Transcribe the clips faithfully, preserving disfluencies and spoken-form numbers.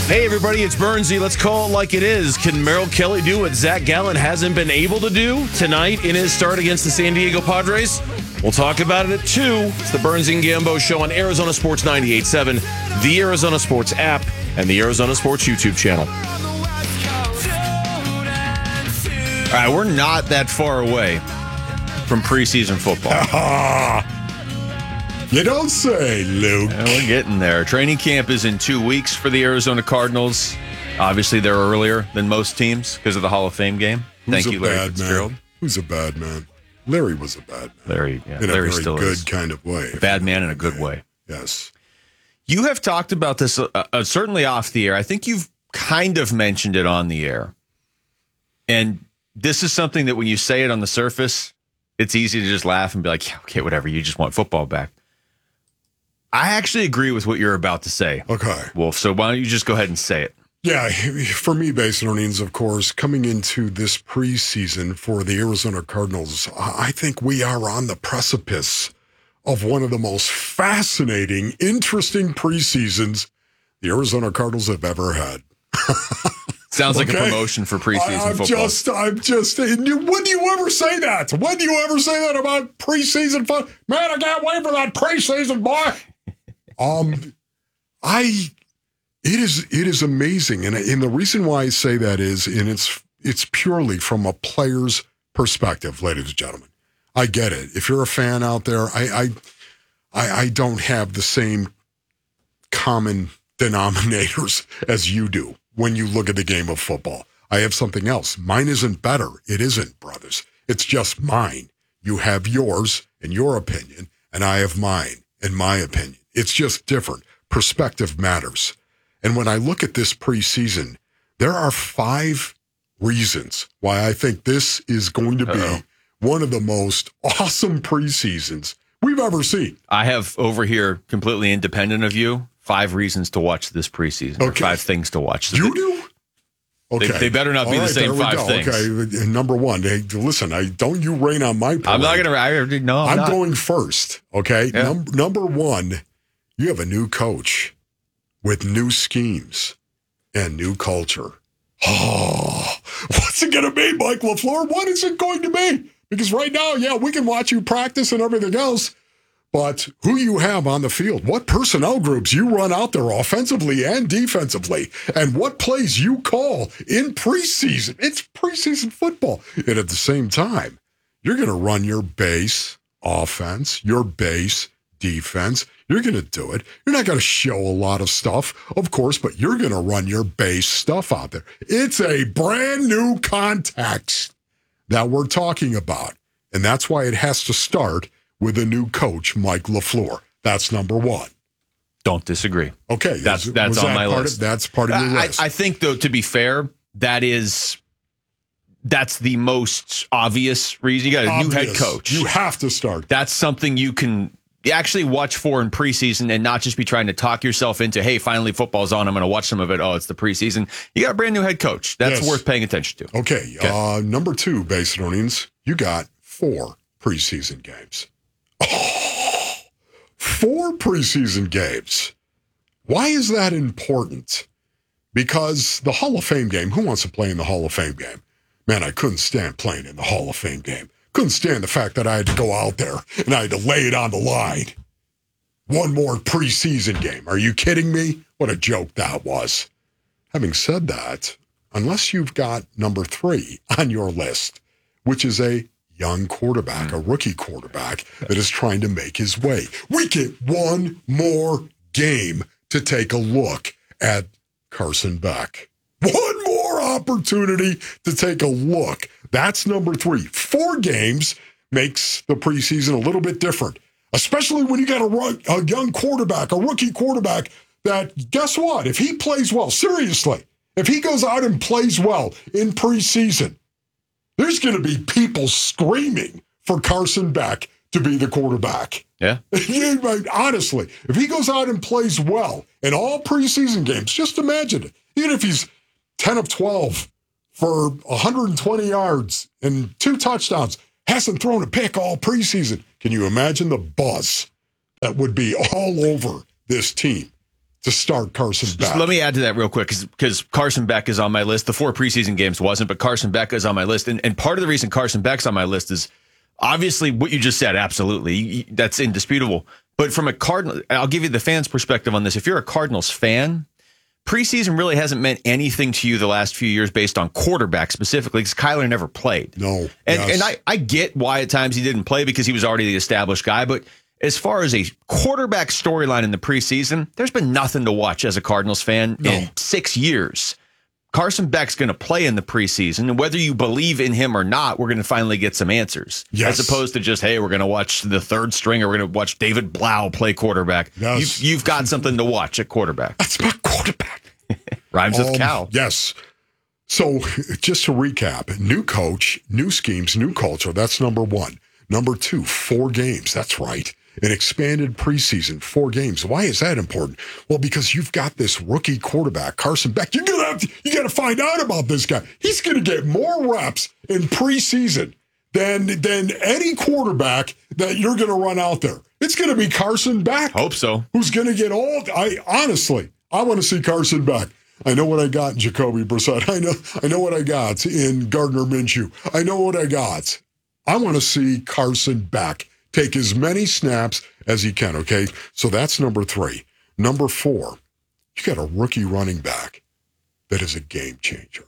Hey, everybody, it's Bernsey. Let's call it like it is. Can Merrill Kelly do what Zach Gallen hasn't been able to do tonight in his start against the San Diego Padres? We'll talk about it at two. It's the Bernsey and Gambo Show on Arizona Sports ninety-eight point seven, the Arizona Sports app, and the Arizona Sports YouTube channel. All right, we're not that far away from preseason football. You don't say, Luke. Yeah, we're getting there. Training camp is in two weeks for the Arizona Cardinals. Obviously, they're earlier than most teams because of the Hall of Fame game. Who's Thank you, Larry bad Fitzgerald. Man? Who's a bad man? Larry was a bad man. Larry, yeah, in Larry a very still good is. kind of way. A bad man in a good way. Yes. You have talked about this uh, uh, certainly off the air. I think you've kind of mentioned it on the air. And this is something that when you say it on the surface, it's easy to just laugh and be like, yeah, okay, whatever. You just want football back. I actually agree with what you're about to say. Okay. Wolf, so why don't you just go ahead and say it? Yeah, for me, base learnings, of course, coming into this preseason for the Arizona Cardinals, I think we are on the precipice of one of the most fascinating, interesting preseasons the Arizona Cardinals have ever had. Sounds like okay. a promotion for preseason I, I'm football. Just, I'm just, when do you ever say that? When do you ever say that about preseason fun? Man, I can't wait for that preseason, boy. um, I, it is, it is amazing. And, and the reason why I say that is, and it's, it's purely from a player's perspective, ladies and gentlemen. I get it. If you're a fan out there, I, I, I, I don't have the same common denominators as you do when you look at the game of football. I have something else. Mine isn't better. It isn't, brothers. It's just mine. You have yours and your opinion, and I have mine and my opinion. It's just different. Perspective matters. And when I look at this preseason, there are five reasons why I think this is going to be Uh-oh. one of the most awesome preseasons we've ever seen. I have over here, completely independent of you, five reasons to watch this preseason. Okay. Five things to watch. You do? Okay. They, they better not be All the right, same five things. Okay, number one, hey, listen, I don't you rain on my parade. I'm not going to. I already know. I'm, I'm not. going first, okay? Yeah. Num- number one, you have a new coach with new schemes and new culture. Oh, what's it going to be, Mike LaFleur? What is it going to be? Because right now, yeah, we can watch you practice and everything else, but who you have on the field, what personnel groups you run out there offensively and defensively, and what plays you call in preseason. It's preseason football. And at the same time, you're going to run your base offense, your base defense. You're going to do it. You're not going to show a lot of stuff, of course, but you're going to run your base stuff out there. It's a brand new context that we're talking about. And that's why it has to start with a new coach, Mike LaFleur. That's number one. Don't disagree. Okay. That's is, that's on that my part list. Of, that's part of your I, list. I think, though, to be fair, that is that's the most obvious reason. You got a obvious. new head coach. You have to start. That's something you can actually watch for in preseason and not just be trying to talk yourself into, hey, finally football's on, I'm going to watch some of it. Oh, it's the preseason. You got a brand new head coach. That's yes. worth paying attention to. Okay. okay. Uh, number two, base earnings, you got four preseason games. Oh, four preseason games. Why is that important? Because the Hall of Fame game, who wants to play in the Hall of Fame game? Man, I couldn't stand playing in the Hall of Fame game. Couldn't stand the fact that I had to go out there and I had to lay it on the line. One more preseason game. Are you kidding me? What a joke that was. Having said that, unless you've got number three on your list, which is a young quarterback, a rookie quarterback that is trying to make his way, we get one more game to take a look at Carson Beck. One more opportunity to take a look. That's number three. Four games makes the preseason a little bit different, especially when you got a, run, a young quarterback, a rookie quarterback that, guess what? If he plays well, seriously, if he goes out and plays well in preseason, there's going to be people screaming for Carson Beck to be the quarterback. Yeah. Honestly, if he goes out and plays well in all preseason games, just imagine it. Even if he's ten of twelve for one hundred twenty yards and two touchdowns, hasn't thrown a pick all preseason. Can you imagine the buzz that would be all over this team? to start Carson Beck. Just let me add to that real quick, because Carson Beck is on my list. The four preseason games wasn't, but Carson Beck is on my list. And, and part of the reason Carson Beck's on my list is obviously what you just said. Absolutely. That's indisputable. But from a Cardinal, I'll give you the fans' perspective on this. If you're a Cardinals fan, preseason really hasn't meant anything to you the last few years based on quarterback specifically, because Kyler never played. No. And, yes. and I, I get why at times he didn't play because he was already the established guy, but as far as a quarterback storyline in the preseason, there's been nothing to watch as a Cardinals fan no. in six years. Carson Beck's going to play in the preseason, and whether you believe in him or not, we're going to finally get some answers. Yes. As opposed to just, hey, we're going to watch the third string, or we're going to watch David Blau play quarterback. Yes. You've, you've got something to watch at quarterback. That's my quarterback. Rhymes um, with cow. Yes. So just to recap, new coach, new schemes, new culture. That's number one. Number two, four games. That's right. An expanded preseason, four games. Why is that important? Well, because you've got this rookie quarterback, Carson Beck. You're gonna have to, you got to find out about this guy. He's going to get more reps in preseason than than any quarterback that you're going to run out there. It's going to be Carson Beck. Hope so. Who's going to get all? I honestly, I want to see Carson Beck. I know what I got in Jacoby Brissett. I know, I know what I got in Gardner Minshew. I know what I got. I want to see Carson Beck take as many snaps as he can, okay? So that's number three. Number four, you got a rookie running back that is a game changer.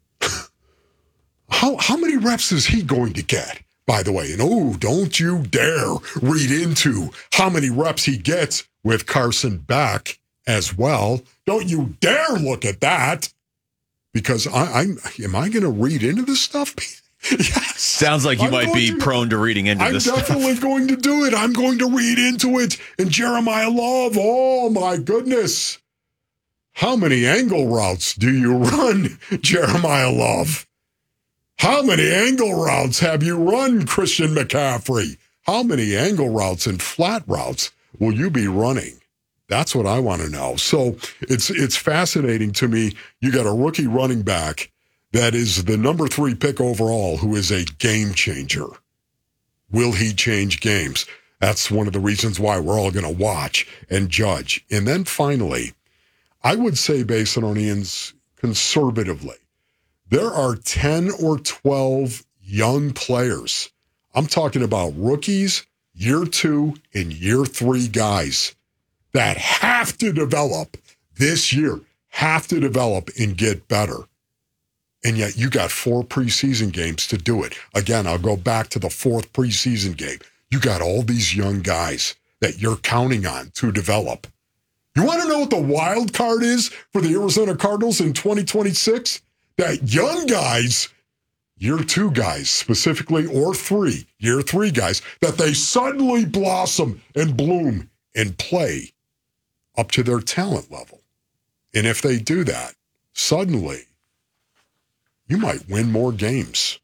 how how many reps is he going to get, by the way? And oh, don't you dare read into how many reps he gets with Carson Beck as well. Don't you dare look at that, because I, I'm, am I going to read into this stuff? Yes. Sounds like you I'm might be to, prone to reading into I'm this definitely stuff. going to do it. I'm going to read into it. And Jeremiah Love, oh my goodness. How many angle routes do you run, Jeremiah Love? How many angle routes have you run, Christian McCaffrey? How many angle routes and flat routes will you be running? That's what I want to know. So it's it's fascinating to me. You got a rookie running back that is the number three pick overall, who is a game changer. Will he change games? That's one of the reasons why we're all going to watch and judge. And then finally, I would say, Basinonians, conservatively, there are ten or twelve young players. I'm talking about rookies, year two and year three guys that have to develop this year, have to develop and get better. And yet you got four preseason games to do it. Again, I'll go back to the fourth preseason game. You got all these young guys that you're counting on to develop. You want to know what the wild card is for the Arizona Cardinals in twenty twenty-six? That young guys, year two guys specifically, or three, year three guys, that they suddenly blossom and bloom and play up to their talent level. And if they do that, suddenly, you might win more games.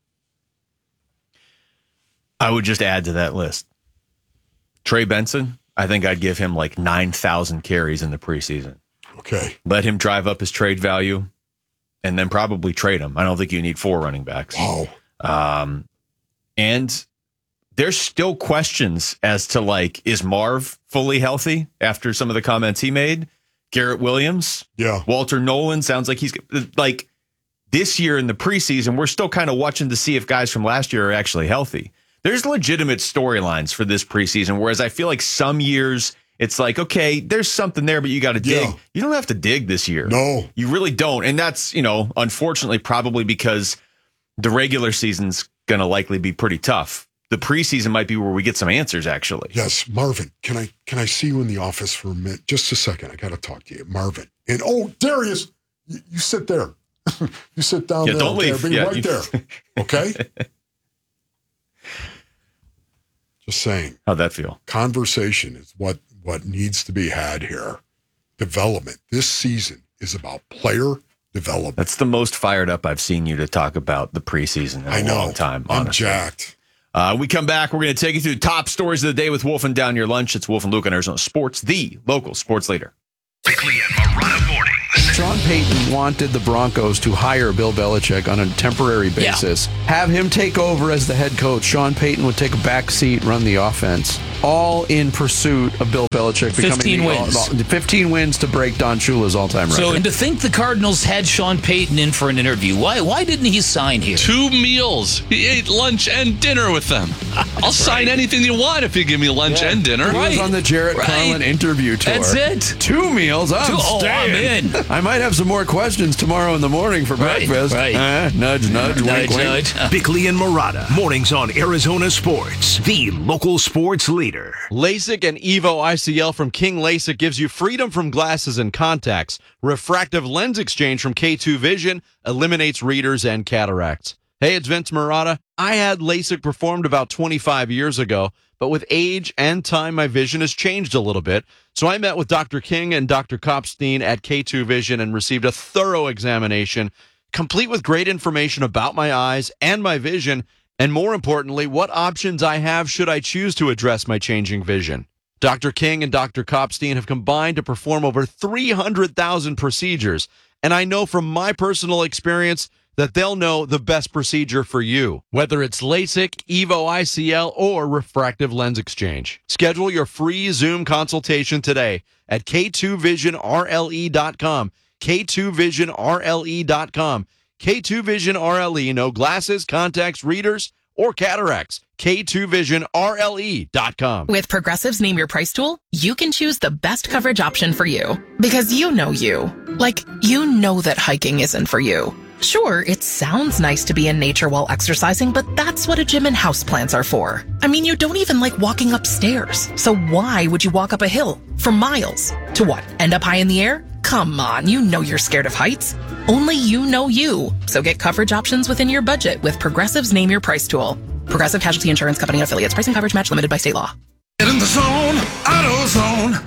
I would just add to that list. Trey Benson, I think I'd give him like nine thousand carries in the preseason. Okay. Let him drive up his trade value and then probably trade him. I don't think you need four running backs. Oh. Um, and there's still questions as to, like, is Marv fully healthy after some of the comments he made? Garrett Williams? Yeah. Walter Nolan sounds like he's like this year in the preseason. We're still kind of watching to see if guys from last year are actually healthy. There's legitimate storylines for this preseason, whereas I feel like some years it's like, okay, there's something there, but you got to dig. Yeah. You don't have to dig this year. No. You really don't. And that's, you know, unfortunately, probably because the regular season's going to likely be pretty tough. The preseason might be where we get some answers, actually. Yes, Marvin, can I can I see you in the office for a minute? Just a second. I got to talk to you. Marvin. And, oh, Darius, you, you sit there. You sit down Yeah, there. don't okay? leave. Be Yeah, right you- there. Okay? Just saying. How'd that feel? Conversation is what, what needs to be had here. Development. This season is about player development. That's the most fired up I've seen you to talk about the preseason in a I know. long time, I'm honestly. jacked. Uh, we come back. We're going to take you through the top stories of the day with Wolf and Down Your Lunch. It's Wolf and Luke on Arizona Sports, the local sports leader. Quickly at Marana Mornings. Sean Payton wanted the Broncos to hire Bill Belichick on a temporary basis. Have him take over as the head coach. Sean Payton would take a back seat, run the offense. all in pursuit of Bill Belichick becoming fifteen the, wins. all- fifteen wins to break Don Shula's all-time record. So, and to think the Cardinals had Sean Payton in for an interview. Why Why didn't he sign here? Two meals. He ate lunch and dinner with them. I'll sign right. anything you want if you give me lunch Yeah. and dinner. He was Right. on the Jarrett Right. Carlin interview tour. That's it. Two meals. I'm Two- oh, I'm staying. in. I might have some more questions tomorrow in the morning for Right, breakfast. right. Uh, nudge, nudge, Nudge, wink, wink. nudge. Bickley and Murata, mornings on Arizona Sports, the local sports leader. LASIK and Evo I C L from King LASIK gives you freedom from glasses and contacts. Refractive lens exchange from K two Vision eliminates readers and cataracts. Hey, it's Vince Murata. I had LASIK performed about twenty-five years ago, but with age and time, my vision has changed a little bit. So I met with Doctor King and Doctor Kopstein at K two Vision and received a thorough examination, complete with great information about my eyes and my vision, and more importantly, what options I have should I choose to address my changing vision. Doctor King and Doctor Kopstein have combined to perform over three hundred thousand procedures, and I know from my personal experience that they'll know the best procedure for you, whether it's LASIK, Evo I C L, or refractive lens exchange. Schedule your free Zoom consultation today at K two vision R L E dot com, K two vision R L E dot com. K two Vision R L E, no glasses, contacts, readers, or cataracts. K two vision R L E dot com. With Progressive's Name Your Price tool, you can choose the best coverage option for you. Because you know you. Like, you know that hiking isn't for you. Sure, it sounds nice to be in nature while exercising, but that's what a gym and houseplants are for. I mean, you don't even like walking upstairs. So why would you walk up a hill for miles? To what? End up high in the air? Come on, you know you're scared of heights. Only you know you. So get coverage options within your budget with Progressive's Name Your Price tool. Progressive Casualty Insurance Company and affiliates. Pricing coverage match limited by state law. Get in the zone, AutoZone.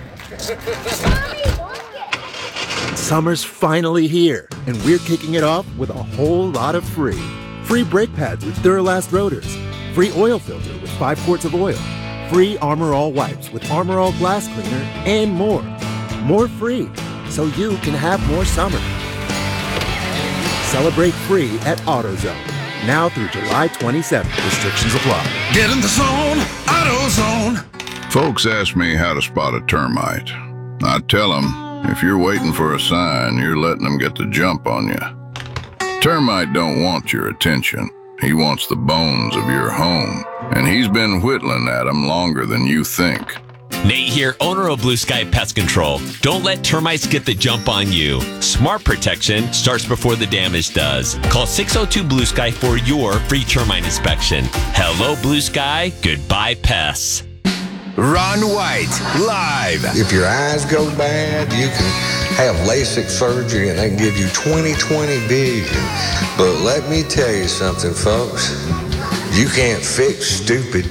Summer's finally here, and we're kicking it off with a whole lot of free. Free brake pads with Duralast rotors. Free oil filter with five quarts of oil. Free Armor All wipes with Armor All glass cleaner, and more. More free, so you can have more summer. Celebrate free at AutoZone. Now through July twenty-seventh. Restrictions apply. Get in the zone, AutoZone. Folks ask me how to spot a termite. I tell them, if you're waiting for a sign, you're letting them get the jump on you. Termite don't want your attention. He wants the bones of your home, and he's been whittling at them longer than you think. Nate here, owner of Blue Sky Pest Control. Don't let termites get the jump on you. Smart protection starts before the damage does. Call six oh two Blue Sky for your free termite inspection. Hello, Blue Sky. Goodbye, pests. Ron White, live. If your eyes go bad, you can have LASIK surgery and they can give you twenty twenty vision. But let me tell you something, folks. You can't fix stupid.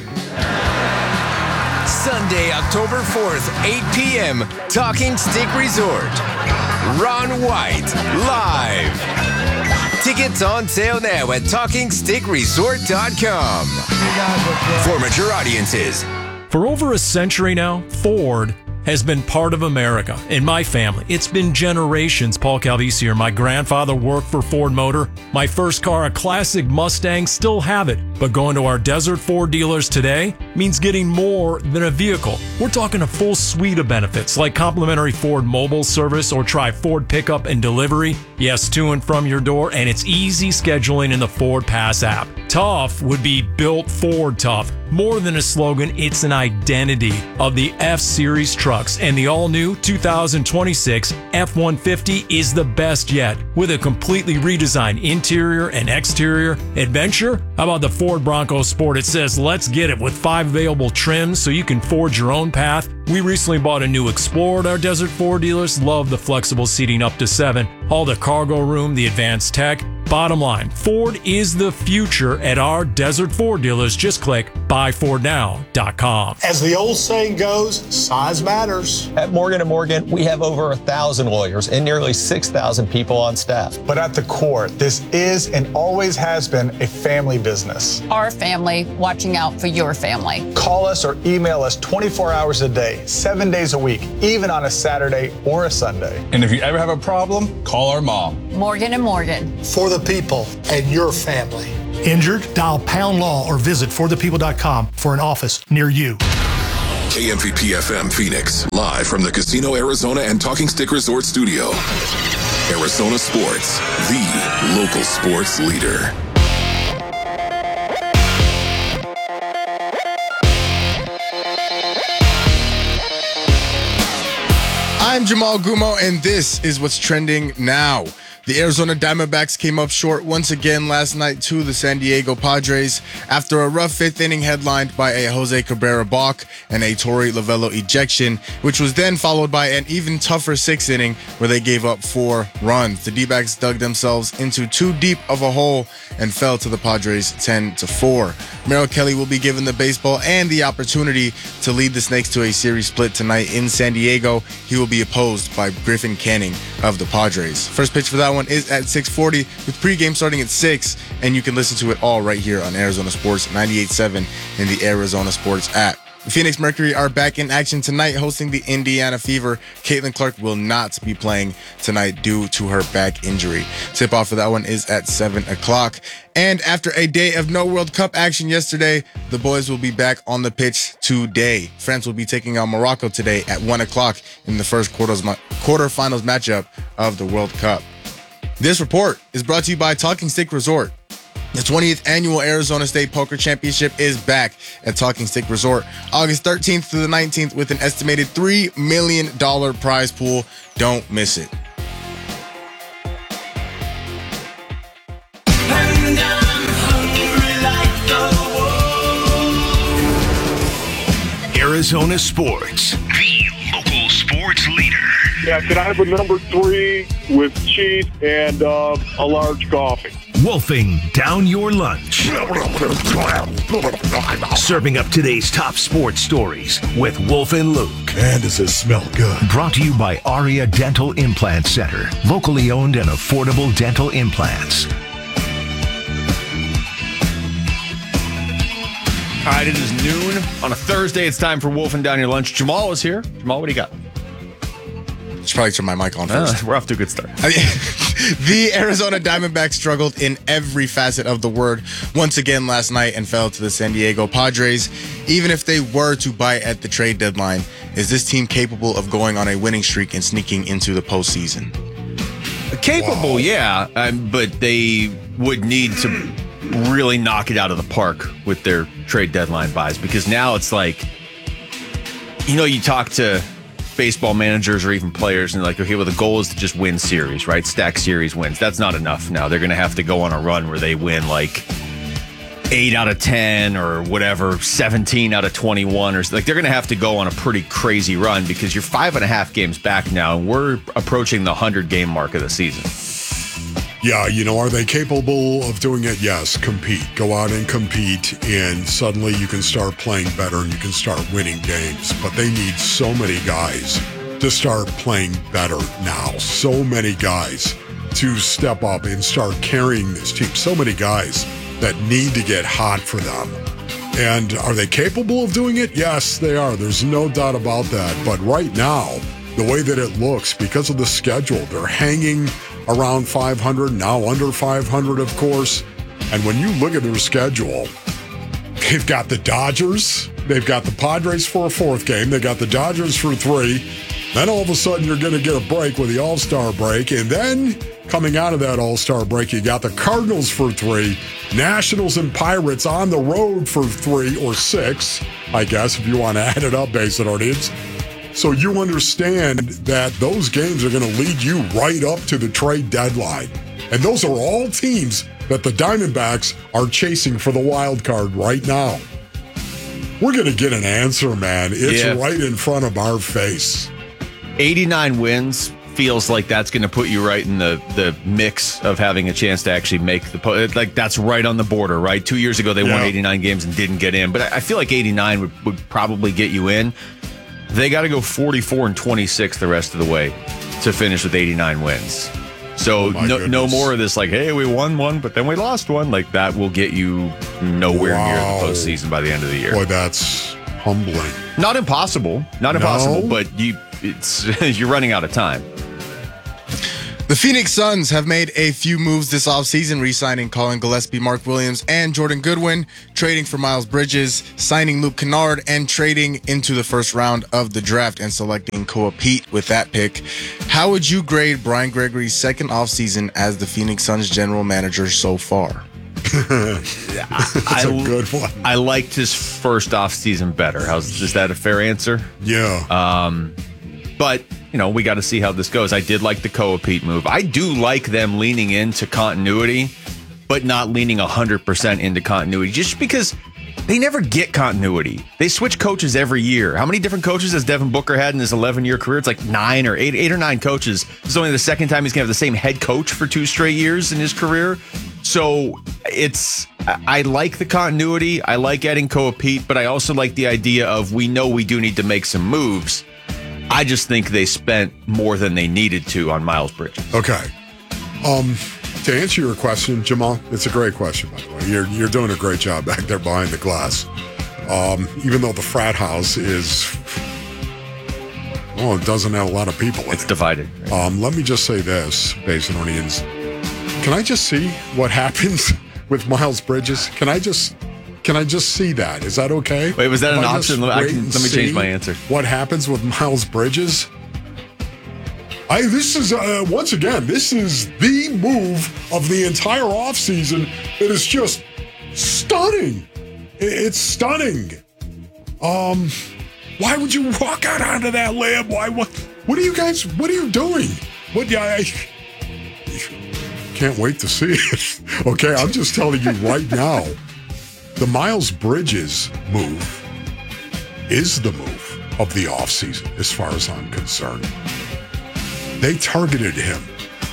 Sunday, October fourth, eight p.m., Talking Stick Resort. Ron White, live. Tickets on sale now at talking stick resort dot com. For mature audiences. For over a century now, Ford has been part of America. In my family, it's been generations. Paul Calvisi here. My grandfather worked for Ford Motor. My first car, a classic Mustang, still have it. But going to our Desert Ford dealers today means getting more than a vehicle. We're talking a full suite of benefits like complimentary Ford mobile service or try Ford pickup and delivery. Yes, to and from your door, and it's easy scheduling in the Ford Pass app. Tough would be built Ford tough. More than a slogan, it's an identity of the F-Series trucks, and the all-new two thousand twenty-six F one fifty is the best yet. With a completely redesigned interior and exterior adventure, how about the Ford Bronco Sport? It says, let's get it, with five available trims so you can forge your own path. We recently bought a new Explorer at our Desert Ford dealers. Love the flexible seating up to seven. All the cargo room, the advanced tech. Bottom line, Ford is the future at our Desert Ford dealers. Just click buy ford now dot com. As the old saying goes, size matters. At Morgan and Morgan, we have over a thousand lawyers and nearly six thousand people on staff. But at the core, this is and always has been a family business. Our family watching out for your family. Call us or email us twenty-four hours a day, seven days a week, even on a Saturday or a Sunday. And if you ever have a problem, call our mom. Morgan and Morgan. For the people and your family. Injured? Dial pound law or visit for the people dot com for an office near you. K M V P F M Phoenix, live from the Casino Arizona and Talking Stick Resort Studio. Arizona Sports, the local sports leader. I'm Jamal Gumo, and this is what's trending now. The Arizona Diamondbacks came up short once again last night to the San Diego Padres after a rough fifth inning headlined by a Jose Cabrera balk and a Torey Lovullo ejection, which was then followed by an even tougher sixth inning where they gave up four runs. The D-backs dug themselves into too deep of a hole and fell to the Padres ten to four. Merrill Kelly will be given the baseball and the opportunity to lead the Snakes to a series split tonight in San Diego. He will be opposed by Griffin Canning of the Padres. First pitch for that one is at six forty with pregame starting at six, and you can listen to it all right here on Arizona Sports ninety-eight point seven in the Arizona Sports app. The Phoenix Mercury are back in action tonight hosting the Indiana Fever. Caitlin Clark will not be playing tonight due to her back injury. Tip-off for that one is at seven o'clock. And after a day of no World Cup action yesterday, the boys will be back on the pitch today. France will be taking on Morocco today at one o'clock in the first quarters, quarterfinals matchup of the World Cup. This report is brought to you by Talking Stick Resort. The twentieth annual Arizona State Poker Championship is back at Talking Stick Resort August thirteenth through the nineteenth with an estimated three million dollars prize pool. Don't miss it. Arizona Sports, the local sports leader. Yeah, can I have a number three with cheese and uh, a large coffee? Wolfing down your lunch. Serving up today's top sports stories with Wolf and Luke. Man, does this smell good. Brought to you by Aria Dental Implant Center. Locally owned and affordable dental implants. All right, it is noon on a Thursday. It's time for Wolfing Down Your Lunch. Jamal is here. Jamal, what do you got? Should probably turn my mic on first. Uh, we're off to a good start. The Arizona Diamondbacks struggled in every facet of the word once again last night and fell to the San Diego Padres. Even if they were to bite at the trade deadline, is this team capable of going on a winning streak and sneaking into the postseason? Capable, wow. yeah, um, but they would need to really knock it out of the park with their trade deadline buys, because now it's like, you know, you talk to baseball managers or even players and they're like, okay, well, the goal is to just win series, right? Stack series wins. That's not enough now. They're going to have to go on a run where they win like eight out of ten or whatever, seventeen out of twenty-one, or like they're going to have to go on a pretty crazy run because you're five and a half games back now and we're approaching the hundred game mark of the season. Yeah, you know, are they capable of doing it? Yes, compete. Go out and compete, and suddenly you can start playing better and you can start winning games. But they need so many guys to start playing better now. So many guys to step up and start carrying this team. So many guys that need to get hot for them. And are they capable of doing it? Yes, they are. There's no doubt about that. But right now, the way that it looks, because of the schedule, they're hanging around five hundred, now under five hundred, of course. And when you look at their schedule, they've got the Dodgers, they've got the Padres for a fourth game, they got the Dodgers for three. Then all of a sudden you're going to get a break with the All-Star break. And then coming out of that All-Star break, you got the Cardinals for three, Nationals and Pirates on the road for three or six, I guess, if you want to add it up, Basinonians. So you understand that those games are going to lead you right up to the trade deadline. And those are all teams that the Diamondbacks are chasing for the wild card right now. We're going to get an answer, man. It's yeah. right in front of our face. eighty-nine wins feels like that's going to put you right in the, the mix of having a chance to actually make the po- like that's right on the border, right? Two years ago, they yeah. won eighty-nine games and didn't get in. But I feel like eighty-nine would, would probably get you in. They got to go forty-four and twenty-six the rest of the way to finish with eighty-nine wins. So oh no, no more of this like, hey, we won one, but then we lost one. Like that will get you nowhere wow. near the postseason by the end of the year. Boy, that's humbling. Not impossible, not impossible, no. but you, it's you're running out of time. The Phoenix Suns have made a few moves this offseason, re-signing Colin Gillespie, Mark Williams, and Jordan Goodwin, trading for Miles Bridges, signing Luke Kennard, and trading into the first round of the draft and selecting Koa Pete with that pick. How would you grade Brian Gregory's second offseason as the Phoenix Suns general manager so far? That's I, a good one. I liked his first offseason better. How's, is that a fair answer? Yeah. Um, but, you know, we got to see how this goes. I did like the Koa Pete move. I do like them leaning into continuity, but not leaning one hundred percent into continuity, just because they never get continuity. They switch coaches every year. How many different coaches has Devin Booker had in his eleven-year career? It's like nine or eight, eight or nine coaches. This is only the second time he's going to have the same head coach for two straight years in his career. So it's, I like the continuity. I like adding Koa Pete, but I also like the idea of we know we do need to make some moves. I just think they spent more than they needed to on Miles Bridges. Okay. Um, to answer your question, Jamal, it's a great question, by the way. You're you're doing a great job back there behind the glass. Um, even though the frat house is, well, it doesn't have a lot of people in it. It's divided. Right? Um, let me just say this, Basinonians. Can I just see what happens with Miles Bridges? Can I just... Can I just see that? Is that okay? Wait, was that If an I just option? I wait can, and let me change see my answer. What happens with Miles Bridges? I this is uh, once again, this is the move of the entire offseason. It is just stunning. It- It's stunning. Um, why would you walk out onto that limb? Why? What? What are you guys? What are you doing? What? I, I can't wait to see it. Okay, I'm just telling you right now. The Miles Bridges move is the move of the offseason, as far as I'm concerned. They targeted him.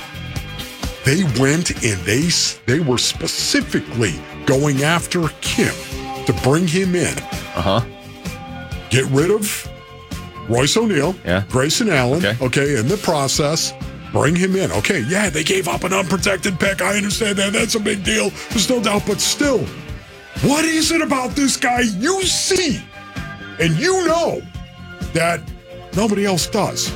They went and they they were specifically going after Kim to bring him in. Uh-huh. Get rid of Royce O'Neal, yeah. Grayson Allen, Okay. okay, in the process, bring him in. Okay, yeah, they gave up an unprotected pick. I understand that. That's a big deal. There's no doubt, but still, what is it about this guy you see and you know that nobody else does?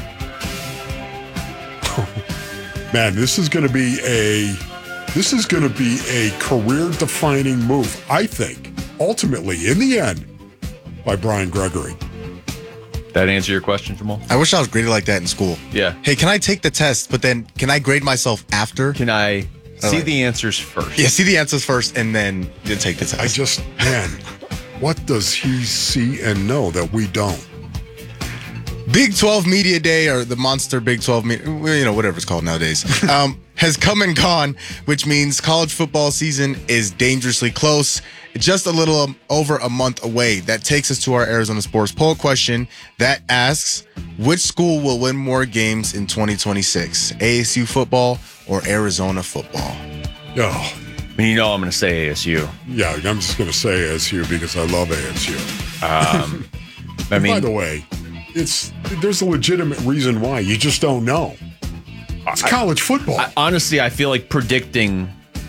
Man, this is going to be a this is going to be a career-defining move, I think, ultimately, in the end, by Brian Gregory. That answer your question, Jamal? I wish I was graded like that in school. Yeah. Hey, can I take the test, but then can I grade myself after? Can I see right. the answers first? Yeah, see the answers first and then then take the test. I just, man, what does he see and know that we don't? Big twelve Media Day, or the Monster Big twelve, you know, whatever it's called nowadays, um, has come and gone, which means college football season is dangerously close. Just a little um, over a month away. That takes us to our Arizona Sports Poll question that asks, which school will win more games in twenty twenty-six? A S U football or Arizona football? Oh, I mean, you know I'm going to say A S U. yeah, I'm just going to say A S U because I love A S U. Um, I And mean, by the way, it's there's a legitimate reason why. You just don't know. It's I- college football. I, honestly, I feel like predicting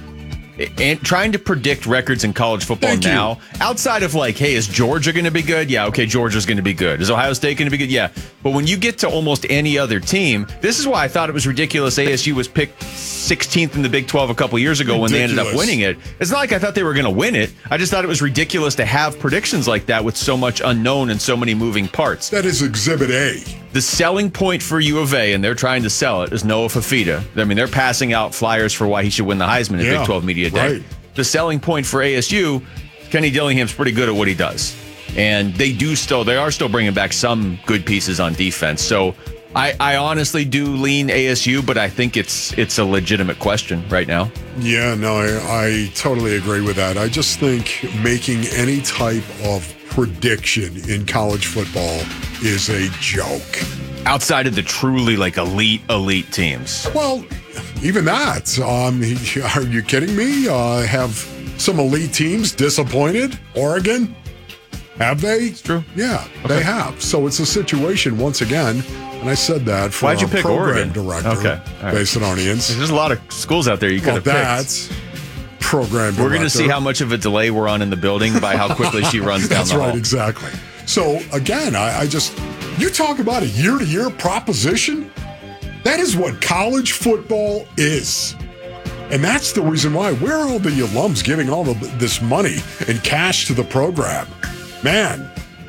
and trying to predict records in college football Thank you. now, outside of like, hey, is Georgia going to be good? Yeah, okay, Georgia's going to be good. Is Ohio State going to be good? Yeah. But when you get to almost any other team, this is why I thought it was ridiculous A S U was picked sixteenth in the Big twelve a couple years ago when they ended up Ridiculous. winning it. It's not like I thought they were going to win it. I just thought it was ridiculous to have predictions like that with so much unknown and so many moving parts. That is Exhibit A. The selling point for U of A, and they're trying to sell it, is Noah Fafita. I mean, they're passing out flyers for why he should win the Heisman at Yeah, Big twelve Media Day. right. The selling point for A S U, Kenny Dillingham's pretty good at what he does. And they do still, they are still bringing back some good pieces on defense. So I, I honestly do lean A S U, but I think it's it's a legitimate question right now. Yeah, no, I, I totally agree with that. I just think making any type of prediction in college football is a joke. Outside of the truly like elite, elite teams. Well, even that. Um, are you kidding me? Uh, have some elite teams disappointed? Oregon? Have they? It's true. Yeah, they have. So it's a situation, once again, and I said that for Why'd you our pick program Oregon? director, Okay, all right. Basinonians. There's a lot of schools out there you could Well, have picked. that's program director. We're going to see how much of a delay we're on in the building by how quickly she runs down That's the right, hall. exactly. So again, I, I just you talk about a year-to-year proposition. That is what college football is. And that's the reason why. Where are all the alums giving all of this money and cash to the program? Man.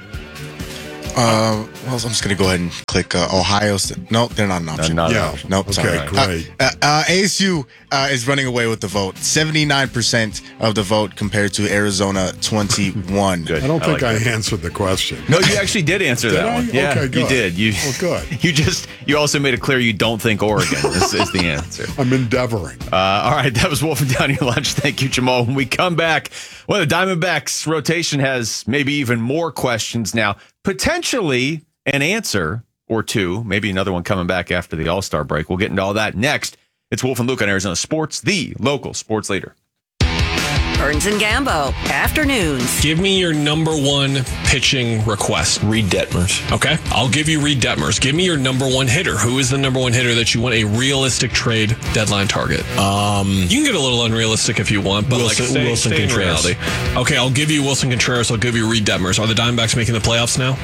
Uh, well, I'm just going to go ahead and click uh, Ohio State. No, they're not an option. Not, not yeah. Nope. Okay, sorry. great. Uh, uh, A S U uh, is running away with the vote. seventy-nine percent of the vote compared to Arizona twenty-one. Good. I don't I think like I that. answered the question. No, you actually did answer Did that I? one. Yeah, Okay, you good. did. You, Well, good. You just you also made it clear you don't think Oregon is, is the answer. I'm endeavoring. Uh, all right, that was Wolfing Down Your Lunch. Thank you, Jamal. When we come back, well, the Diamondbacks rotation has maybe even more questions now. Potentially an answer or two, maybe another one coming back after the All-Star break. We'll get into all that next. It's Wolf and Luke on Arizona Sports, the local sports leader. Burns and Gambo, afternoons. Give me your number one pitching request. Reed Detmers. Okay? I'll give you Reed Detmers. Give me your number one hitter. Who is the number one hitter that you want a realistic trade deadline target? Um, you can get a little unrealistic if you want, but Wilson, like stay, Wilson stay in Contreras. reality. Okay, I'll give you Wilson Contreras. I'll give you Reed Detmers. Are the Diamondbacks making the playoffs now?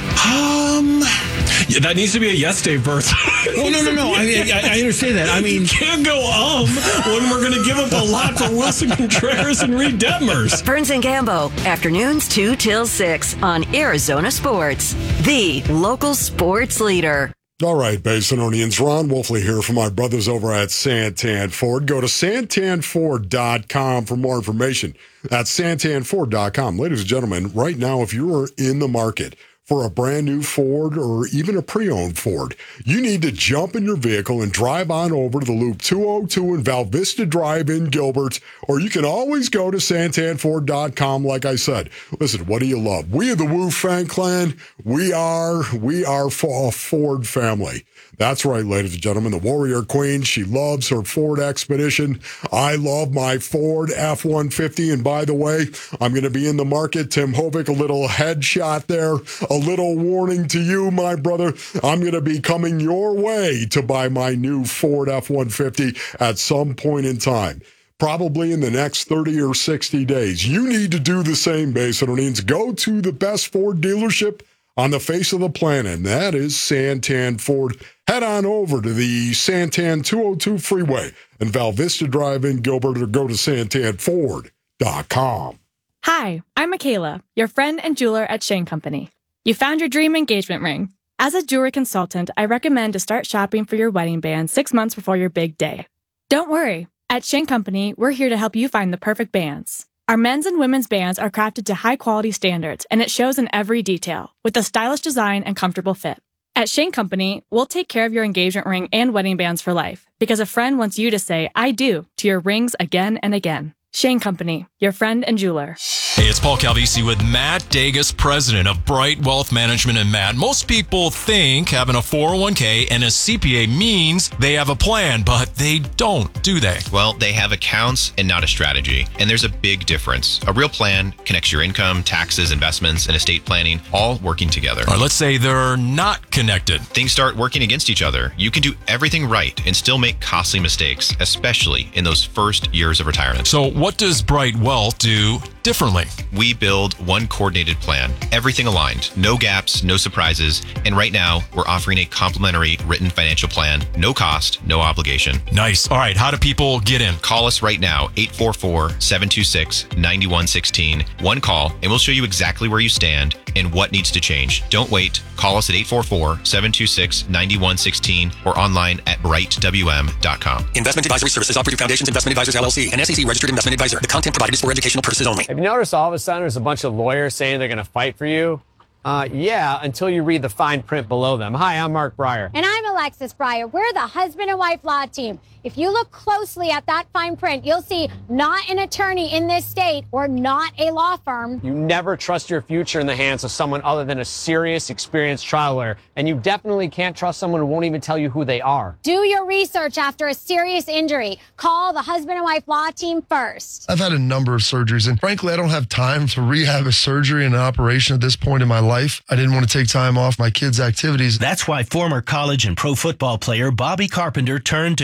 Um, yeah, that needs to be a yes, Dave Burns. Well, no, no, no. I mean, I, I understand that. I mean, you can't go um when we're going to give up a lot for Wilson Contreras and Reed Detmers. Burns and Gambo, afternoons two till six on Arizona Sports, the local sports leader. All right, Basinonians, Ron Wolfley here from my brothers over at Santan Ford. Go to santan ford dot com for more information. That's santan ford dot com. Ladies and gentlemen, right now, if you are in the market for a brand new Ford or even a pre-owned Ford, you need to jump in your vehicle and drive on over to the Loop two oh two in Val Vista Drive in Gilbert, or you can always go to santan ford dot com, like I said. Listen, what do you love? We are the Wu Fang Clan. We are, we are a Ford family. That's right, ladies and gentlemen. The Warrior Queen, she loves her Ford Expedition. I love my Ford F one fifty. And by the way, I'm going to be in the market. Tim Hovick, a little headshot there. A little warning to you, my brother. I'm going to be coming your way to buy my new Ford F one fifty at some point in time. Probably in the next thirty or sixty days. You need to do the same, Basinonians. Go to the best Ford dealership on the face of the planet, and that is Santan Ford. Head on over to the Santan two oh two freeway and Val Vista Drive in Gilbert, or go to santan ford dot com. Hi, I'm Michaela, your friend and jeweler at Shane Company. You found your dream engagement ring. As a jewelry consultant, I recommend to start shopping for your wedding band six months before your big day. Don't worry. At Shane Company, we're here to help you find the perfect bands. Our men's and women's bands are crafted to high-quality standards, and it shows in every detail, with a stylish design and comfortable fit. At Shane Company, we'll take care of your engagement ring and wedding bands for life, because a friend wants you to say, I do, to your rings again and again. Shane Company, your friend and jeweler. Hey, it's Paul Calvisi with Matt Dagus, president of Bright Wealth Management. And Matt, most people think having a four oh one k and a C P A means they have a plan, but they don't, do they? Well, they have accounts and not a strategy. And there's a big difference. A real plan connects your income, taxes, investments, and estate planning all working together. Or let's say they're not connected. Things start working against each other. You can do everything right and still make costly mistakes, especially in those first years of retirement. So what does Bright Wealth do differently? We build one coordinated plan, everything aligned, no gaps, no surprises. And right now, we're offering a complimentary written financial plan, no cost, no obligation. Nice. All right. How do people get in? Call us right now, eight four four, seven two six, nine one one six. One call, and we'll show you exactly where you stand and what needs to change. Don't wait. Call us at eight four four, seven two six, nine one one six or online at bright w m dot com. Investment advisory services offered through Foundations Investment Advisors, L L C, an S E C registered investment advisor. The content provided is for educational purposes only. Have you noticed all of a sudden there's a bunch of lawyers saying they're going to fight for you? Uh, yeah, until you read the fine print below them. Hi, I'm Mark Breyer. And I'm Alexis Breyer. We're the husband and wife law team. If you look closely at that fine print, you'll see not an attorney in this state or not a law firm. You never trust your future in the hands of someone other than a serious, experienced trial lawyer. And you definitely can't trust someone who won't even tell you who they are. Do your research after a serious injury. Call the husband and wife law team first. I've had a number of surgeries, and frankly, I don't have time to rehab a surgery and an operation at this point in my life. I didn't want to take time off my kids' activities. That's why former college and pro football player Bobby Carpenter turned to Q C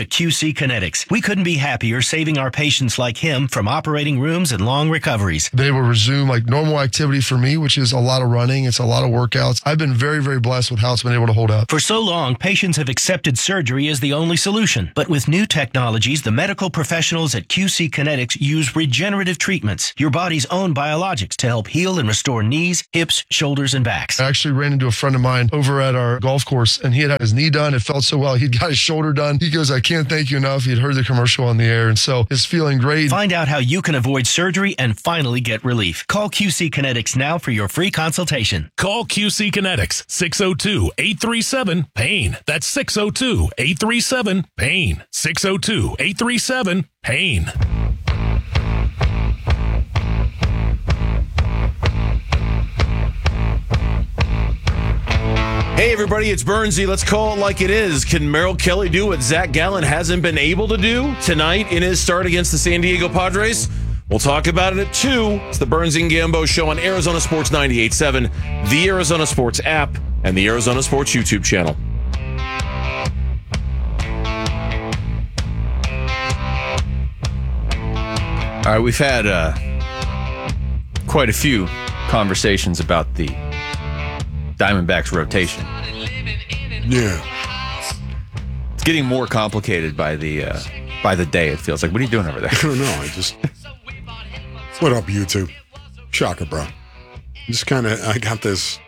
C Kinetics. We couldn't be happier saving our patients like him from operating rooms and long recoveries. They will resume like normal activity for me, which is a lot of running. It's a lot of workouts. I've been very, very blessed with how it's been able to hold up. For so long, patients have accepted surgery as the only solution. But with new technologies, the medical professionals at Q C Kinetics use regenerative treatments, your body's own biologics, to help heal and restore knees, hips, shoulders, and backs. I actually ran into a friend of mine over at our golf course, and he had had his knee done. It felt so well. He'd got his shoulder done. He goes, I can't thank you enough. He'd heard the commercial on the air, and so it's feeling great. Find out how you can avoid surgery and finally get relief. Call Q C Kinetics now for your free consultation. Call Q C Kinetics, six oh two, eight three seven, PAIN. That's six oh two, eight three seven, PAIN. six oh two, eight three seven, PAIN. Hey, everybody, it's Bernsey. Let's call it like it is. Can Merrill Kelly do what Zach Gallen hasn't been able to do tonight in his start against the San Diego Padres? We'll talk about it at two. It's the Bernsey and Gambo Show on Arizona Sports ninety-eight point seven, the Arizona Sports app, and the Arizona Sports YouTube channel. All right, we've had uh, quite a few conversations about the Diamondbacks rotation. Yeah. It's getting more complicated by the uh, by the day, it feels like. What are you doing over there? I don't know. I just... What up, YouTube? Shocker, bro. Just kind of, I got this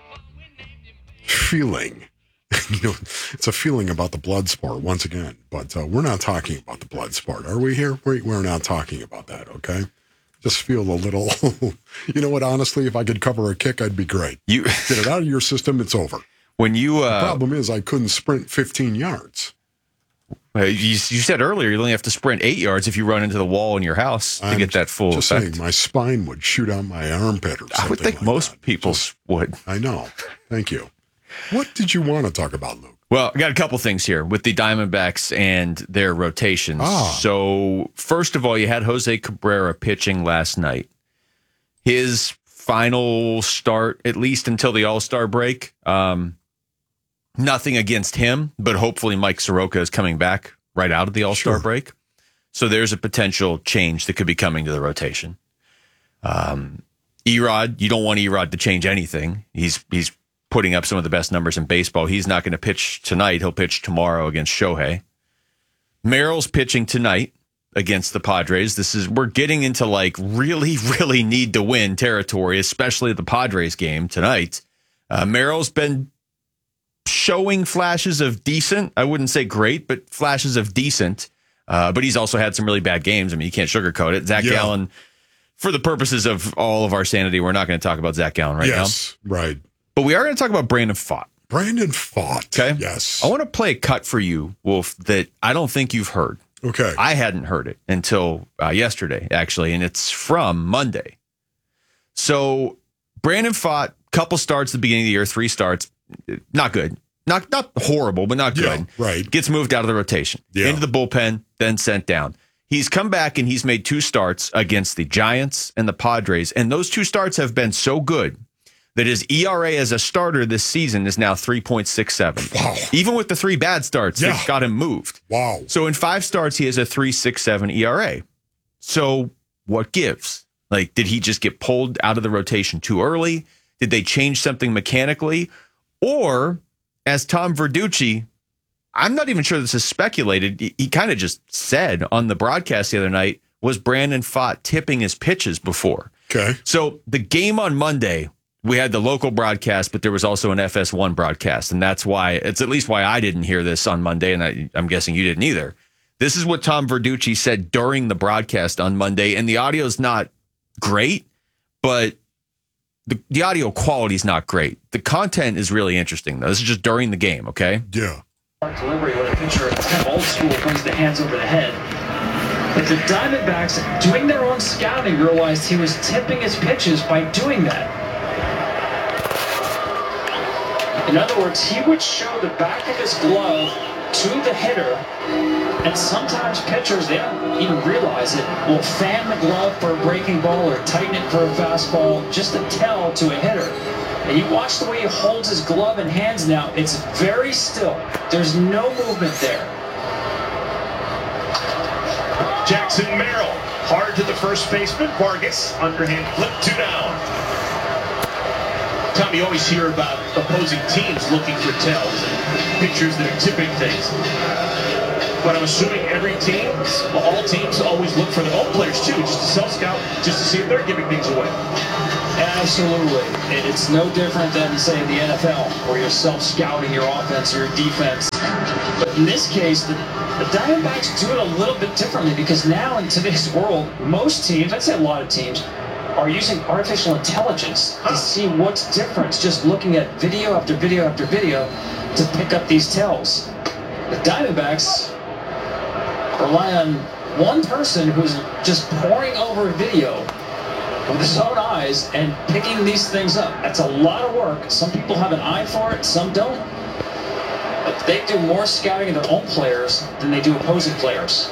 feeling. You know, it's a feeling about the blood sport once again. But uh, we're not talking about the blood sport, are we here? We're, we're not talking about that, okay? Just feel a little, you know what, honestly, if I could cover a kick, I'd be great. You get it out of your system, it's over. When you, uh, the problem is I couldn't sprint fifteen yards. Uh, you, you said earlier you only have to sprint eight yards if you run into the wall in your house to I'm get that full just effect. Saying, my spine would shoot out my armpit or something. I would think like most that. people just, would. I know. Thank you. What did you want to talk about, Luke? Well, I got a couple things here with the Diamondbacks and their rotations. Ah. So, first of all, you had Jose Cabrera pitching last night. His final start, at least until the All-Star break, um, nothing against him, but hopefully Mike Soroka is coming back right out of the All-Star Sure. break. So there's a potential change that could be coming to the rotation. Um, Erod, you don't want Erod to change anything. He's he's putting up some of the best numbers in baseball. He's not going to pitch tonight. He'll pitch tomorrow against Shohei. Merrill's pitching tonight against the Padres. This is, we're getting into like really, really need to win territory, especially the Padres game tonight. Uh, Merrill's been showing flashes of decent. I wouldn't say great, but flashes of decent. Uh, but he's also had some really bad games. I mean, you can't sugarcoat it. Zach Yeah. Gallen, for the purposes of all of our sanity, we're not going to talk about Zach Gallen right yes, now. right. But we are going to talk about Brandon Pfaadt. Brandon Pfaadt. Okay. Yes. I want to play a cut for you, Wolf, that I don't think you've heard. Okay. I hadn't heard it until uh, yesterday, actually, and it's from Monday. So Brandon Pfaadt, couple starts at the beginning of the year, three starts, not good. Not not horrible, but not good. Yeah, right. Gets moved out of the rotation, Yeah. into the bullpen, then sent down. He's come back and he's made two starts against the Giants and the Padres, and those two starts have been so good that his E R A as a starter this season is now three point six seven. Wow. Even with the three bad starts Yeah. that got him moved. Wow. So in five starts, he has a three point six seven E R A. So what gives? Like, did he just get pulled out of the rotation too early? Did they change something mechanically? Or, as Tom Verducci, I'm not even sure this is speculated, he, he kind of just said on the broadcast the other night, was Brandon Pfaadt tipping his pitches before? Okay. So the game on Monday, we had the local broadcast, but there was also an F S one broadcast. And that's why, it's at least why I didn't hear this on Monday, and I, I'm guessing you didn't either. This is what Tom Verducci said during the broadcast on Monday, and the audio is not great, but the, the audio quality is not great. The content is really interesting, though. This is just during the game, okay? Yeah. Delivery when a pitcher, it's kind of old school, brings the hands over the head. But the Diamondbacks, doing their own scouting, realized he was tipping his pitches by doing that. In other words, he would show the back of his glove to the hitter, and sometimes pitchers, they don't even realize it, will fan the glove for a breaking ball or tighten it for a fastball just to tell to a hitter. And you watch the way he holds his glove and hands now, it's very still. There's no movement there. Jackson Merrill, hard to the first baseman. Vargas, underhand flip, two down. Tom, you always hear about opposing teams looking for tells and pitchers that are tipping things. But I'm assuming every team, all teams always look for their own players too, just to self-scout, just to see if they're giving things away. Absolutely. And it's no different than, say, the N F L, where you're self-scouting your offense or your defense. But in this case, the, the Diamondbacks do it a little bit differently, because now in today's world, most teams, I'd say a lot of teams, are using artificial intelligence to see what's different, just looking at video after video after video to pick up these tells. The Diamondbacks rely on one person who's just poring over video with his own eyes and picking these things up. That's a lot of work. Some people have an eye for it, some don't. But they do more scouting of their own players than they do opposing players.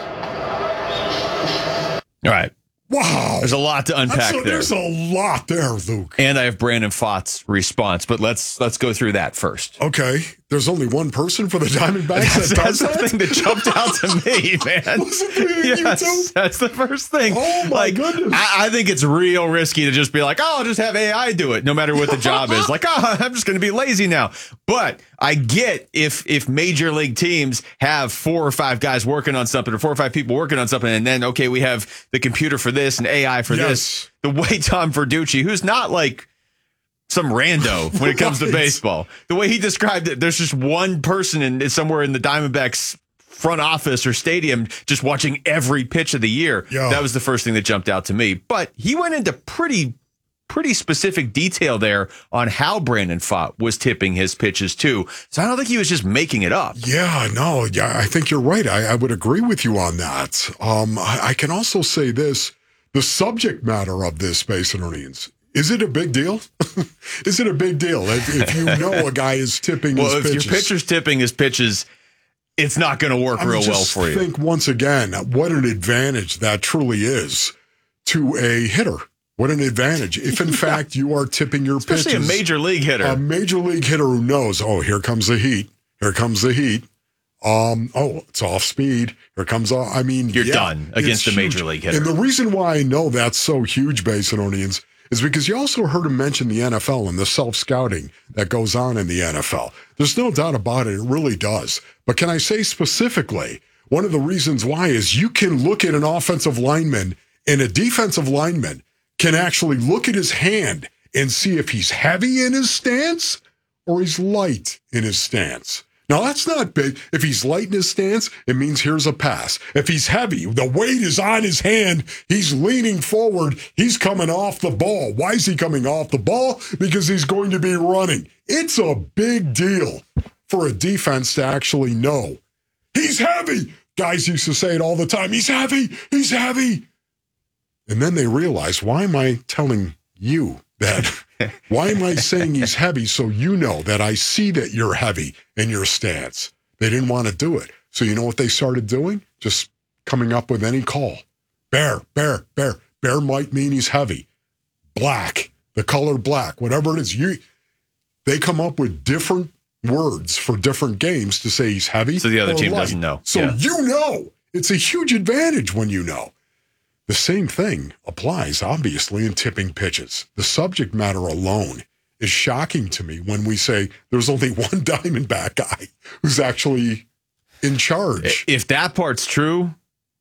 All right. Wow. There's a lot to unpack That's a, there. There's a lot there, Luke. And I have Brandon Pfaadt's response, but let's let's go through that first. Okay. There's only one person for the Diamondbacks That's, that that's does the that? thing that jumped out to me, man. Was it really Yes, you too? that's the first thing. Oh, my like, goodness. I, I think it's real risky to just be like, oh, I'll just have A I do it, no matter what the job is. Like, oh, I'm just going to be lazy now. But I get if if major league teams have four or five guys working on something, or four or five people working on something, and then, okay, we have the computer for this and A I for Yes. this. The way Tom Verducci, who's not like some rando when it comes to Right. baseball, the way he described it, there's just one person in somewhere in the Diamondbacks front office or stadium just watching every pitch of the year. Yeah. That was the first thing that jumped out to me. But he went into pretty pretty specific detail there on how Brandon Pfaadt was tipping his pitches too. So I don't think he was just making it up. Yeah, no, yeah, I think you're right. I, I would agree with you on that. Um, I, I can also say this, the subject matter of this, Space and Orleans, is it a big deal? Is it a big deal if, if you know a guy is tipping Well, his if pitches? your pitcher's tipping his pitches, it's not going to work I mean, real well just for you. think once again, what an advantage that truly is to a hitter. What an advantage. If, in fact, you are tipping your Especially pitches. a major league hitter. A major league hitter who knows, oh, here comes the heat. Here comes the heat. Um, oh, it's off speed. Here comes, all, I mean, You're yeah, done against it's a major huge. league hitter. And the reason why I know that's so huge, Basinonians, is because you also heard him mention the N F L and the self-scouting that goes on in the N F L. There's no doubt about it. It really does. But can I say specifically, one of the reasons why is you can look at an offensive lineman and a defensive lineman can actually look at his hand and see if he's heavy in his stance or he's light in his stance. Now, that's not big. If he's light in his stance, it means here's a pass. If he's heavy, the weight is on his hand, he's leaning forward, he's coming off the ball. Why is he coming off the ball? Because he's going to be running. It's a big deal for a defense to actually know. He's heavy. Guys used to say it all the time. He's heavy. He's heavy. And then they realize, why am I telling you that? Why am I saying he's heavy so you know that I see that you're heavy in your stance? They didn't want to do it. So you know what they started doing? Just coming up with any call. Bear, bear, bear. Bear might mean he's heavy. Black, the color black, whatever it is. You, they come up with different words for different games to say he's heavy. So the other or team light. doesn't know. So Yeah. you know. It's a huge advantage when you know. The same thing applies, obviously, in tipping pitches. The subject matter alone is shocking to me when we say there's only one Diamondback guy who's actually in charge. If that part's true,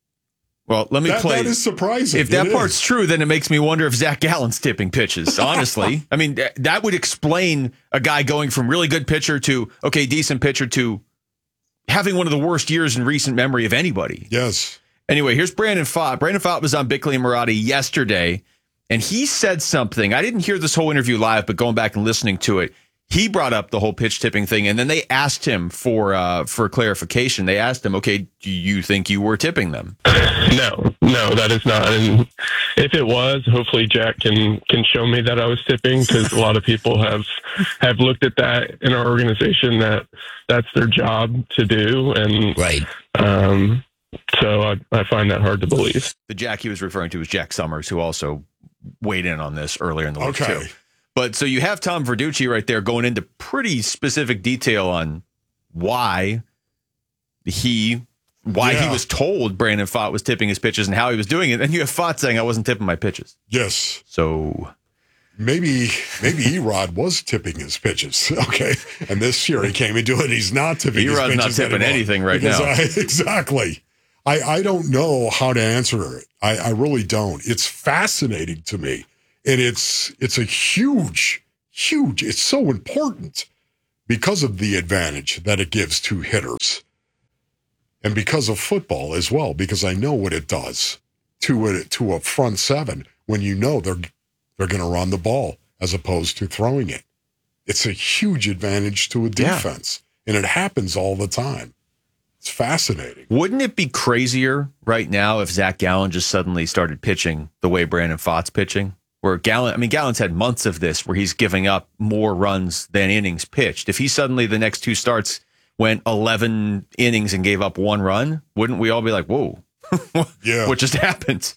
well, let me That- play. that is surprising. If that It part's is. true, then it makes me wonder if Zach Gallen's tipping pitches, honestly. I mean, th- that would explain a guy going from really good pitcher to, okay, decent pitcher to having one of the worst years in recent memory of anybody. Yes. Anyway, here's Brandon Pfaadt. Brandon Pfaadt was on Bickley and Marotti yesterday, and he said something. I didn't hear this whole interview live, but going back and listening to it, he brought up the whole pitch tipping thing, and then they asked him for uh, for clarification. They asked him, okay, do you think you were tipping them? No, no, that is not. And if it was, hopefully Jack can can show me that I was tipping, because a lot of people have have looked at that in our organization, that that's their job to do. And right. Um, so I, I find that hard to believe. The Jack he was referring to was Jack Summers, who also weighed in on this earlier in the week, Okay. too. But so you have Tom Verducci right there going into pretty specific detail on why he why Yeah. he was told Brandon Pfaadt was tipping his pitches and how he was doing it. And you have Pfaadt saying, I wasn't tipping my pitches. Yes. So maybe maybe Erod was tipping his pitches. Okay. And this year he came into it. He's not tipping his Erod's pitches. not tipping anymore. anything right Because now. I, exactly. I, I don't know how to answer it. I, I really don't. It's fascinating to me. And it's it's a huge, huge, it's so important because of the advantage that it gives to hitters. And because of football as well, because I know what it does to a, to a front seven when you know they're they're going to run the ball as opposed to throwing it. It's a huge advantage to a defense, yeah. and it happens all the time. It's fascinating. Wouldn't it be crazier right now if Zach Gallen just suddenly started pitching the way Brandon Pfaadt's pitching? Where Gallen, I mean, Gallen's had months of this where he's giving up more runs than innings pitched. If he suddenly the next two starts went eleven innings and gave up one run, wouldn't we all be like, whoa, yeah, what just happened?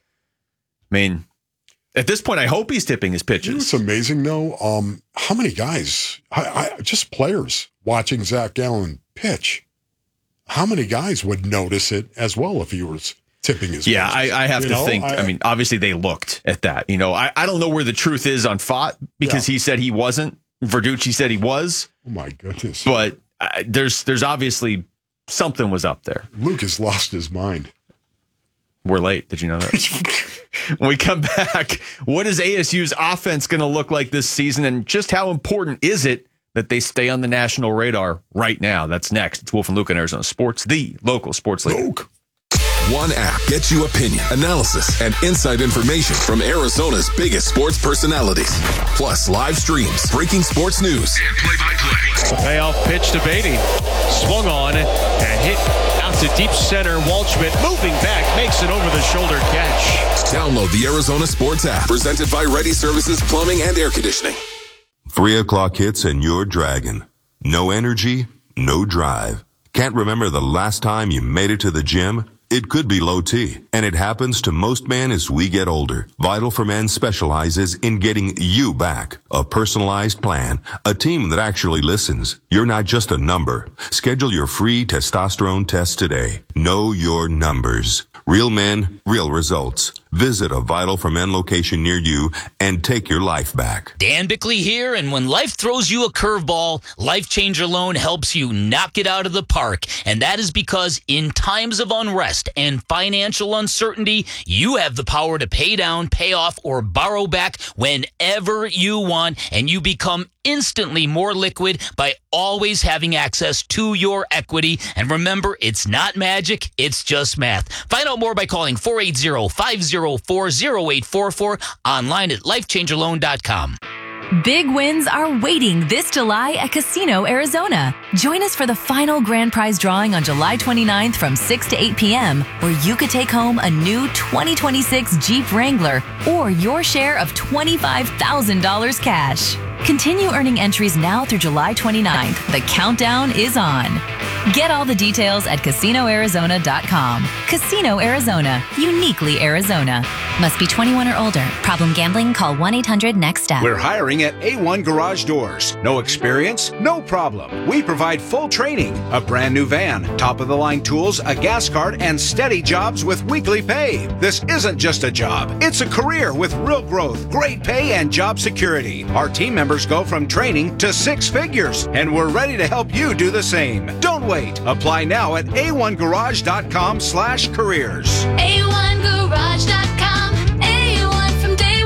I mean, at this point, I hope he's tipping his pitches. You know what's amazing, though? Um, how many guys, I, I, just players watching Zach Gallen pitch, how many guys would notice it as well if he was tipping his Yeah, pitches? I, I have You to know, think. I, I mean, obviously they looked at that. You know, I, I don't know where the truth is on Pfaadt because yeah. he said he wasn't. Verducci said he was. Oh, my goodness. But uh, there's there's obviously something was up there. Luke has lost his mind. We're late. Did you know that? When we come back, what is A S U's offense going to look like this season, and just how important is it that they stay on the national radar right now? That's next. It's Wolf and Luke on Arizona Sports, the local sports leader. Luke. One app gets you opinion, analysis, and inside information from Arizona's biggest sports personalities. Plus live streams, breaking sports news, and play-by-play. Payoff pitch to Beatty. Swung on and hit out to deep center. Waldschmidt moving back, makes an over-the-shoulder catch. Download the Arizona Sports app, presented by Ready Services Plumbing and Air Conditioning. Three o'clock hits and you're dragging. No energy, no drive. Can't remember the last time you made it to the gym? It could be low T, and it happens to most men as we get older. Vital for Men specializes in getting you back. A personalized plan, a team that actually listens. You're not just a number. Schedule your free testosterone test today. Know your numbers. Real men, real results. Visit a Vital for Men location near you and take your life back. Dan Bickley here, and when life throws you a curveball, Life Changer Loan helps you knock it out of the park. And that is because in times of unrest and financial uncertainty, you have the power to pay down, pay off, or borrow back whenever you want, and you become instantly more liquid by always having access to your equity. And remember, it's not magic, it's just math. Find out more by calling four eight zero, five zero four, zero eight four four, online at life changer loan dot com. Big wins are waiting this July at Casino Arizona. Join us for the final grand prize drawing on July twenty-ninth from six to eight p.m., where you could take home a new twenty twenty-six Jeep Wrangler or your share of twenty-five thousand dollars cash. Continue earning entries now through July twenty-ninth. The countdown is on. Get all the details at casino arizona dot com. Casino Arizona, uniquely Arizona. Must be twenty-one or older. Problem gambling? Call one eight hundred next step. We're hiring at A one Garage Doors. No experience? No problem. We provide full training, a brand new van, top-of-the-line tools, a gas card, and steady jobs with weekly pay. This isn't just a job. It's a career with real growth, great pay, and job security. Our team members go from training to six figures, and we're ready to help you do the same. Don't wait. Apply now at a one garage dot com slash careers. a one garage dot com. A one from day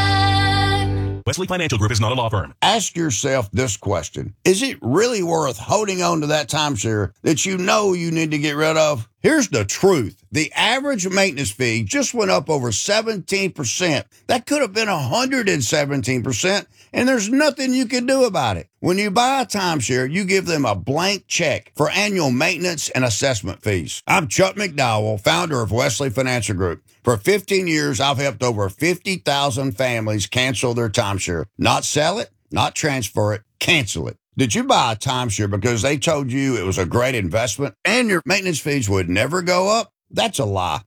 one. Wesley Financial Group is not a law firm. Ask yourself this question. Is it really worth holding on to that timeshare that you know you need to get rid of? Here's the truth. The average maintenance fee just went up over seventeen percent. That could have been one hundred seventeen percent, and there's nothing you can do about it. When you buy a timeshare, you give them a blank check for annual maintenance and assessment fees. I'm Chuck McDowell, founder of Wesley Financial Group. For fifteen years, I've helped over fifty thousand families cancel their timeshare. Not sell it, not transfer it, cancel it. Did you buy a timeshare because they told you it was a great investment and your maintenance fees would never go up? That's a lie.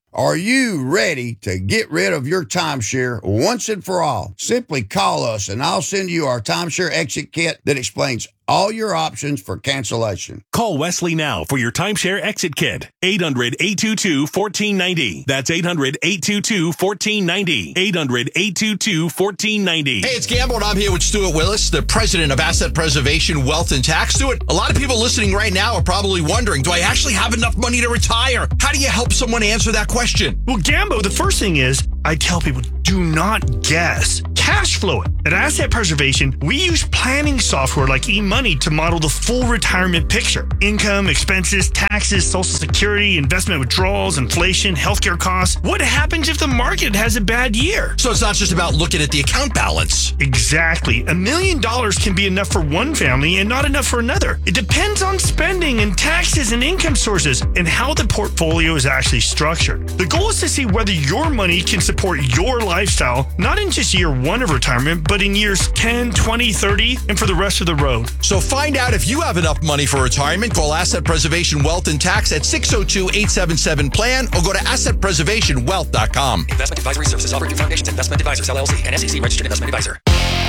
Are you ready to get rid of your timeshare once and for all? Simply call us and I'll send you our timeshare exit kit that explains all your options for cancellation. Call Wesley now for your timeshare exit kit. eight hundred, eight two two, one four nine zero. That's eight hundred, eight two two, one four nine zero. eight hundred, eight two two, one four nine zero. Hey, it's Gamble, and I'm here with Stuart Willis, the president of Asset Preservation Wealth and Tax. Stuart, a lot of people listening right now are probably wondering, do I actually have enough money to retire? How do you help someone answer that question? Well, Gambo, the first thing is, I tell people, do not guess. Cash flow it. At Asset Preservation, we use planning software like eMoney to model the full retirement picture. Income, expenses, taxes, Social Security, investment withdrawals, inflation, healthcare costs. What happens if the market has a bad year? So it's not just about looking at the account balance. Exactly. A million dollars can be enough for one family and not enough for another. It depends on spending and taxes and income sources and how the portfolio is actually structured. The goal is to see whether your money can support your lifestyle, not in just year one of retirement, but in years ten, twenty, thirty, and for the rest of the road. So find out if you have enough money for retirement. Call Asset Preservation Wealth and Tax at six oh two, eight seven seven, plan or go to asset preservation wealth dot com. Investment advisory services offered through Foundations Investment Advisors, L L C, and S E C registered investment advisor.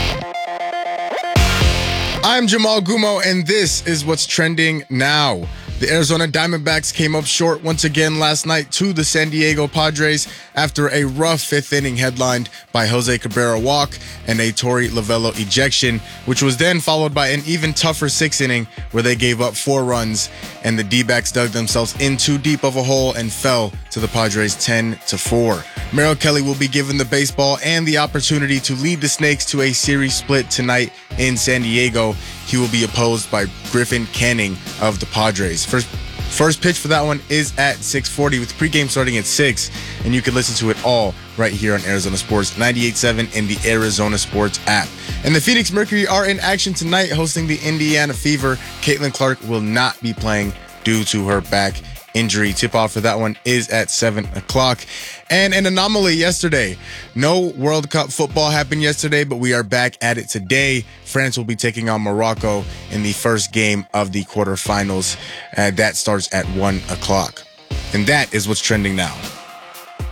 I'm Jamal Gumo, and this is what's trending now. The Arizona Diamondbacks came up short once again last night to the San Diego Padres after a rough fifth inning headlined by Jose Cabrera walk and a Torey Lovullo ejection, which was then followed by an even tougher sixth inning where they gave up four runs, and the D-backs dug themselves in too deep of a hole and fell to the Padres ten to four. Merrill Kelly will be given the baseball and the opportunity to lead the Snakes to a series split tonight in San Diego. He will be opposed by Griffin Canning of the Padres. First first pitch for that one is at six forty with pregame starting at six, and you can listen to it all right here on Arizona Sports ninety-eight point seven in the Arizona Sports app. And the Phoenix Mercury are in action tonight hosting the Indiana Fever. Caitlin Clark will not be playing due to her back injury. Tip-off for that one is at seven o'clock. And an anomaly yesterday. No World Cup football happened yesterday, but we are back at it today. France will be taking on Morocco in the first game of the quarterfinals. Uh, that starts at one o'clock. And that is what's trending now.